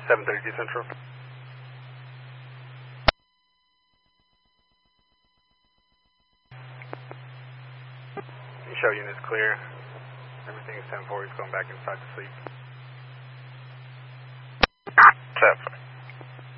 732 Central. Show unit's clear. Everything's 10-4. He's going back inside to sleep.